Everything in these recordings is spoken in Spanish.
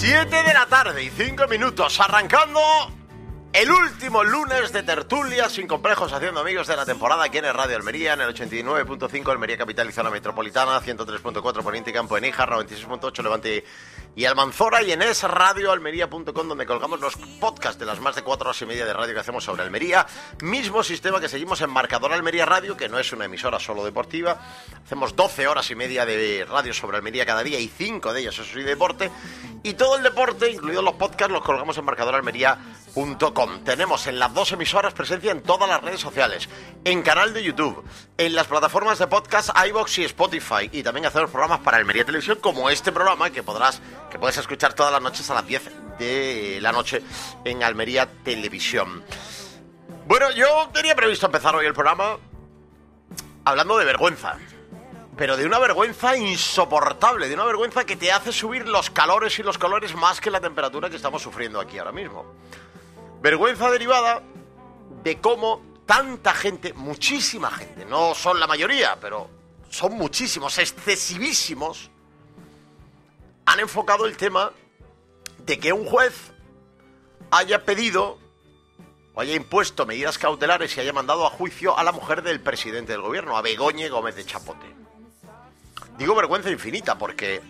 7 de la tarde y 5 minutos, arrancando el último lunes de tertulia sin complejos, haciendo amigos de la temporada aquí en el Radio Almería, en el 89.5 Almería Capital y Zona Metropolitana, 103.4 Poniente y Campo de Níjar, 96.8 Levante y Almanzora, y en esradioalmería.com, donde colgamos los podcasts de las más de 4 horas y media de radio que hacemos sobre Almería. Mismo sistema que seguimos en Marcador Almería Radio, que no es una emisora solo deportiva. Hacemos 12 horas y media de radio sobre Almería cada día y 5 de ellas, eso sí, deporte. Y todo el deporte, incluidos los podcasts, los colgamos en marcadoralmería.com. Tenemos en las dos emisoras presencia en todas las redes sociales, en canal de YouTube, en las plataformas de podcast iVoox y Spotify, y también hacemos programas para Almería Televisión, como este programa que puedes escuchar todas las noches a las 10 de la noche en Almería Televisión. Bueno, yo tenía previsto empezar hoy el programa hablando de vergüenza, pero de una vergüenza insoportable, de una vergüenza que te hace subir los calores y los colores más que la temperatura que estamos sufriendo aquí ahora mismo. Vergüenza derivada de cómo tanta gente, muchísima gente, no son la mayoría, pero son muchísimos, excesivísimos, han enfocado el tema de que un juez haya pedido o haya impuesto medidas cautelares y haya mandado a juicio a la mujer del presidente del gobierno, a Begoña Gómez de Chapote. Digo vergüenza infinita porque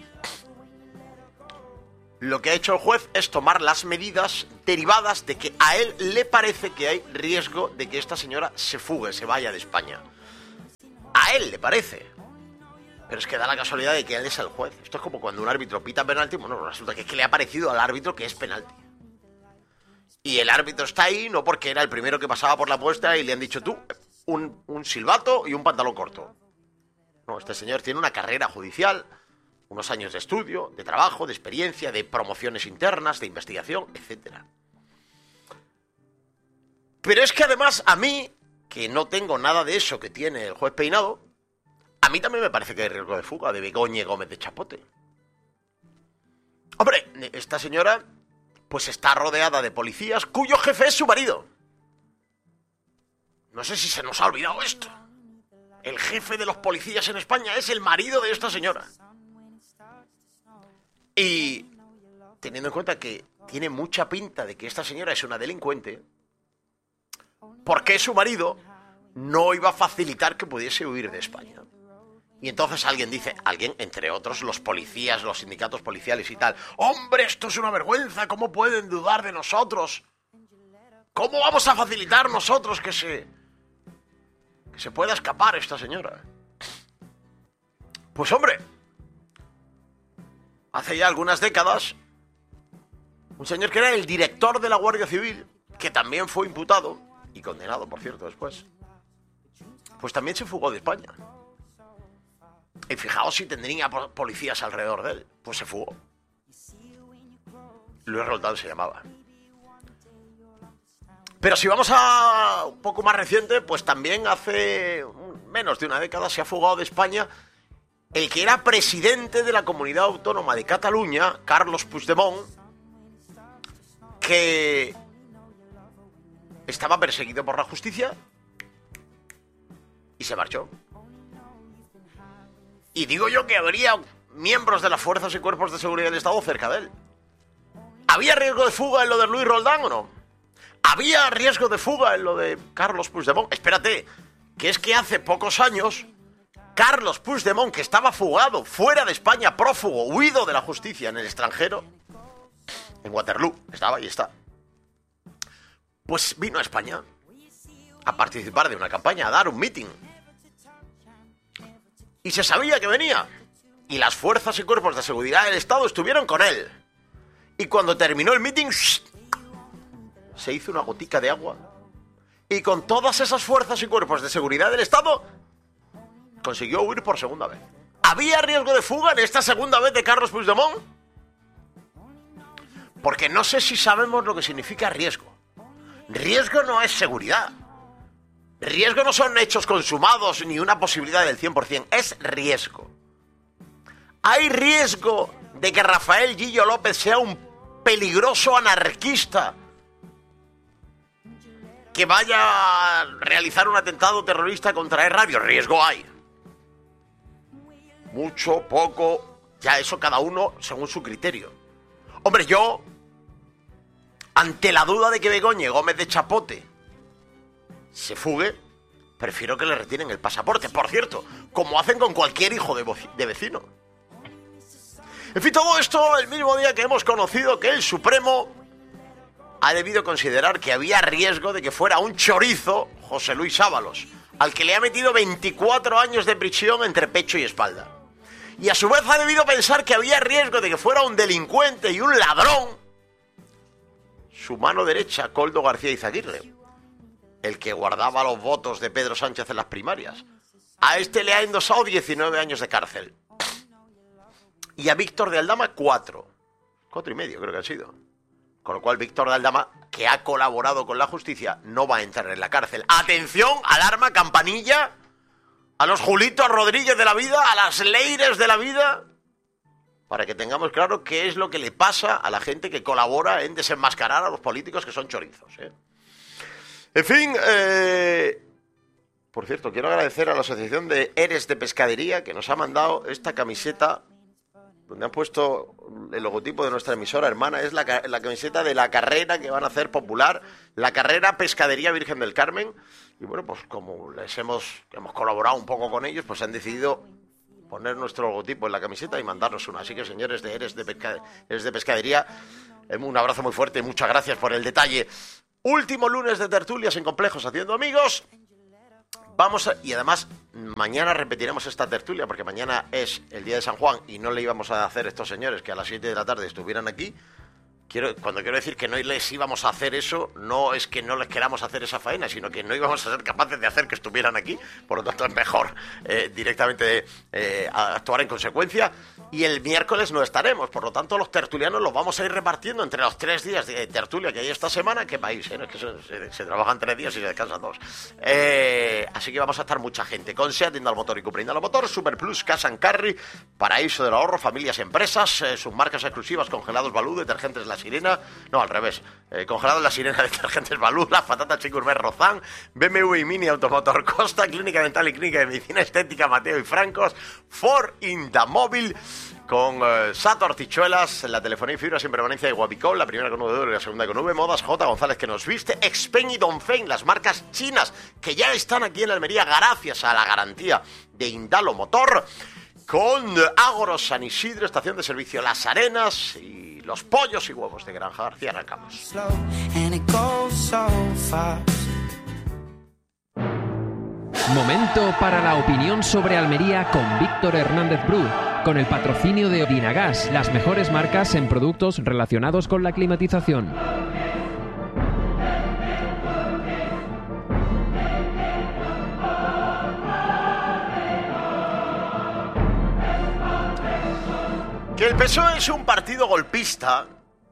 lo que ha hecho el juez es tomar las medidas derivadas de que a él le parece que hay riesgo de que esta señora se fugue, se vaya de España. A él le parece. Pero es que da la casualidad de que él es el juez. Esto es como cuando un árbitro pita penalti. Bueno, resulta que es que le ha parecido al árbitro que es penalti. Y el árbitro está ahí no porque era el primero que pasaba por la puesta y le han dicho tú, un silbato y un pantalón corto. No, este señor tiene una carrera judicial, unos años de estudio, de trabajo, de experiencia, de promociones internas, de investigación, etc. Pero es que además a mí, que no tengo nada de eso que tiene el juez Peinado, a mí también me parece que hay riesgo de fuga de Begoña Gómez de Chapote. Hombre, esta señora pues está rodeada de policías cuyo jefe es su marido. No sé si se nos ha olvidado esto. El jefe de los policías en España es el marido de esta señora. Y teniendo en cuenta que tiene mucha pinta de que esta señora es una delincuente, ¿por qué su marido no iba a facilitar que pudiese huir de España? Y entonces alguien dice, entre otros los policías, los sindicatos policiales y tal, ¡hombre, esto es una vergüenza! ¿Cómo pueden dudar de nosotros? ¿Cómo vamos a facilitar nosotros que se pueda escapar esta señora? Pues hombre, hace ya algunas décadas, un señor que era el director de la Guardia Civil, que también fue imputado, y condenado, por cierto, después, pues también se fugó de España. Y fijaos si tendría policías alrededor de él. Pues se fugó. Luis Roldán se llamaba. Pero si vamos a un poco más reciente, pues también hace menos de una década se ha fugado de España el que era presidente de la Comunidad Autónoma de Cataluña, Carlos Puigdemont, que estaba perseguido por la justicia y se marchó. Y digo yo que habría miembros de las fuerzas y cuerpos de seguridad del Estado cerca de él. ¿Había riesgo de fuga en lo de Luis Roldán o no? ¿Había riesgo de fuga en lo de Carlos Puigdemont? Espérate, que es que hace pocos años Carlos Puigdemont, que estaba fugado fuera de España, prófugo, huido de la justicia en el extranjero, en Waterloo, estaba y está, pues vino a España a participar de una campaña, a dar un meeting. Y se sabía que venía. Y las fuerzas y cuerpos de seguridad del Estado estuvieron con él. Y cuando terminó el meeting, se hizo una gotica de agua. Y con todas esas fuerzas y cuerpos de seguridad del Estado, consiguió huir por segunda vez. ¿Había riesgo de fuga en esta segunda vez de Carlos Puigdemont? Porque no sé si sabemos lo que significa riesgo. Riesgo no es seguridad. Riesgo no son hechos consumados ni una posibilidad del 100%, es riesgo. ¿Hay riesgo de que Rafael Guillo López sea un peligroso anarquista que vaya a realizar un atentado terrorista contra el radio? Riesgo hay. Mucho, poco, ya eso cada uno según su criterio. Hombre, yo, ante la duda de que Begoña Gómez de Chapote se fugue, prefiero que le retiren el pasaporte. Por cierto, como hacen con cualquier hijo de vecino. En fin, todo esto el mismo día que hemos conocido que el Supremo ha debido considerar que había riesgo de que fuera un chorizo José Luis Ábalos, al que le ha metido 24 años de prisión entre pecho y espalda. Y a su vez ha debido pensar que había riesgo de que fuera un delincuente y un ladrón su mano derecha, Koldo García Izaguirre, el que guardaba los votos de Pedro Sánchez en las primarias. A este le ha endosado 19 años de cárcel. Y a Víctor de Aldama 4 y medio creo que han sido. Con lo cual Víctor de Aldama, que ha colaborado con la justicia, no va a entrar en la cárcel. ¡Atención! Alarma, campanilla. A los Julitos Rodríguez de la vida, a las Leires de la vida, para que tengamos claro qué es lo que le pasa a la gente que colabora en desenmascarar a los políticos que son chorizos, ¿eh? En fin, por cierto, quiero agradecer a la Asociación de Eres de Pescadería que nos ha mandado esta camiseta donde han puesto el logotipo de nuestra emisora hermana. Es la camiseta de la carrera que van a hacer popular, la carrera Pescadería Virgen del Carmen. Y bueno, pues como hemos colaborado un poco con ellos, pues han decidido poner nuestro logotipo en la camiseta y mandarnos una. Así que, señores de Eres de Pescadería, un abrazo muy fuerte y muchas gracias por el detalle. Último lunes de tertulia sin complejos haciendo amigos. Y además, mañana repetiremos esta tertulia, porque mañana es el día de San Juan y no le íbamos a hacer a estos señores que a las 7 de la tarde estuvieran aquí. Cuando quiero decir que no les íbamos a hacer eso, no es que no les queramos hacer esa faena, sino que no íbamos a ser capaces de hacer que estuvieran aquí. Por lo tanto, es mejor directamente actuar en consecuencia. Y el miércoles no estaremos. Por lo tanto, los tertulianos los vamos a ir repartiendo entre los 3 días de tertulia que hay esta semana. ¿Qué país? No es que se trabajan 3 días y se descansan 2. Así que vamos a estar mucha gente. Con SEAT, Indal Motor y Cupra Indal Motor, Super Plus, Cash and Carry, Paraíso del Ahorro, familias y empresas, sus marcas exclusivas, Congelados Balú, Detergentes La Sirena, no, al revés, Congelados La Sirena, Detergentes Balú, las patatas Chicourmet Rozán, BMW y Mini Automotor Costa, Clínica Dental y Clínica de Medicina Estética Mateo y Francos, Ford Indamóvil, con Sato Artichuelas, la telefonía y fibra sin permanencia de Guapicol, la primera con V y la segunda con V, Modas J. González que nos viste, Xpeng y Dongfeng, las marcas chinas que ya están aquí en Almería gracias a la garantía de Indalo Motor, con Ágoro San Isidro, estación de servicio Las Arenas y los pollos y huevos de Granja García. Arrancamos. Momento para la opinión sobre Almería con Víctor Hernández Bru, con el patrocinio de Odinagas, las mejores marcas en productos relacionados con la climatización. Que el PSOE es un partido golpista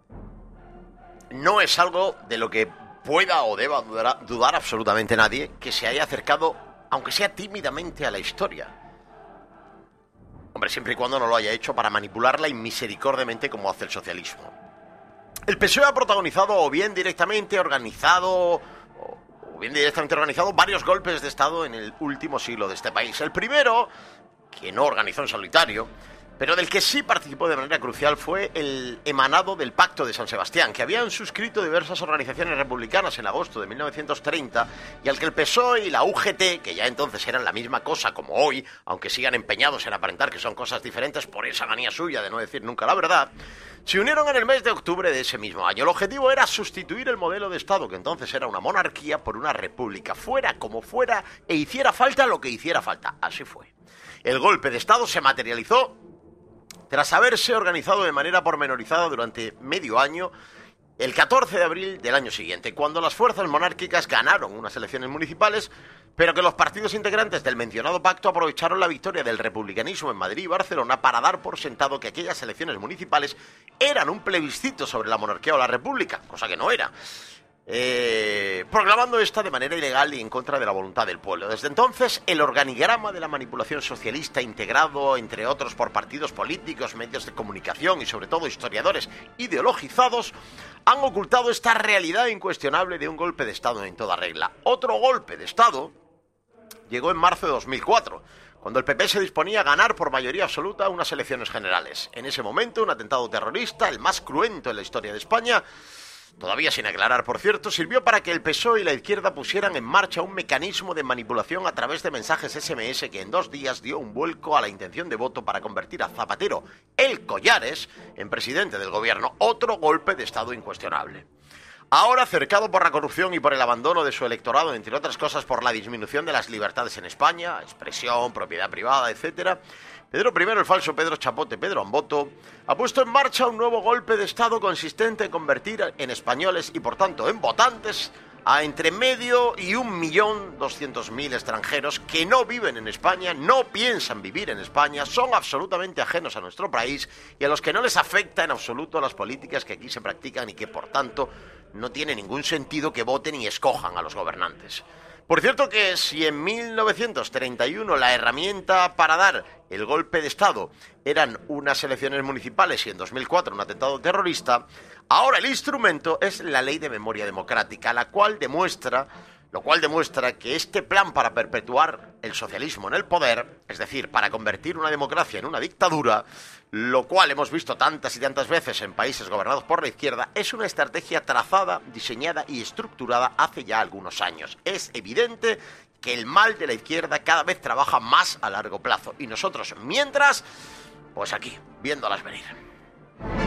no es algo de lo que pueda o deba dudar absolutamente nadie que se haya acercado, aunque sea tímidamente, a la historia. Hombre, siempre y cuando no lo haya hecho para manipularla inmisericordiamente como hace el socialismo. El PSOE ha protagonizado o bien directamente organizado varios golpes de Estado en el último siglo de este país. El primero, que no organizó en solitario, pero del que sí participó de manera crucial, fue el emanado del Pacto de San Sebastián, que habían suscrito diversas organizaciones republicanas en agosto de 1930 y al que el PSOE y la UGT, que ya entonces eran la misma cosa como hoy, aunque sigan empeñados en aparentar que son cosas diferentes por esa manía suya de no decir nunca la verdad, se unieron en el mes de octubre de ese mismo año. El objetivo era sustituir el modelo de Estado, que entonces era una monarquía, por una república, fuera como fuera e hiciera falta lo que hiciera falta. Así fue. El golpe de Estado se materializó tras haberse organizado de manera pormenorizada durante medio año, el 14 de abril del año siguiente, cuando las fuerzas monárquicas ganaron unas elecciones municipales, pero que los partidos integrantes del mencionado pacto aprovecharon la victoria del republicanismo en Madrid y Barcelona para dar por sentado que aquellas elecciones municipales eran un plebiscito sobre la monarquía o la república, cosa que no era. Proclamando esta de manera ilegal y en contra de la voluntad del pueblo. Desde entonces, el organigrama de la manipulación socialista, integrado, entre otros, por partidos políticos, medios de comunicación y, sobre todo, historiadores ideologizados, han ocultado esta realidad incuestionable de un golpe de Estado en toda regla. Otro golpe de Estado llegó en marzo de 2004, cuando el PP se disponía a ganar por mayoría absoluta unas elecciones generales. En ese momento, un atentado terrorista, el más cruento en la historia de España, todavía sin aclarar, por cierto, sirvió para que el PSOE y la izquierda pusieran en marcha un mecanismo de manipulación a través de mensajes SMS que en 2 días dio un vuelco a la intención de voto para convertir a Zapatero, el Collares, en presidente del gobierno. Otro golpe de Estado incuestionable. Ahora, cercado por la corrupción y por el abandono de su electorado, entre otras cosas por la disminución de las libertades en España, expresión, propiedad privada, etc., Pedro I, el falso Pedro Chapote, Pedro Amboto, ha puesto en marcha un nuevo golpe de Estado consistente en convertir en españoles y, por tanto, en votantes a entre 500.000 y 1.200.000 extranjeros que no viven en España, no piensan vivir en España, son absolutamente ajenos a nuestro país y a los que no les afecta en absoluto las políticas que aquí se practican y que, por tanto, no tiene ningún sentido que voten y escojan a los gobernantes. Por cierto que si en 1931 la herramienta para dar el golpe de Estado eran unas elecciones municipales y en 2004 un atentado terrorista, ahora el instrumento es la Ley de Memoria Democrática, lo cual demuestra que este plan para perpetuar el socialismo en el poder, es decir, para convertir una democracia en una dictadura, lo cual hemos visto tantas y tantas veces en países gobernados por la izquierda, es una estrategia trazada, diseñada y estructurada hace ya algunos años. Es evidente que el mal de la izquierda cada vez trabaja más a largo plazo y nosotros, mientras, pues aquí, viéndolas venir.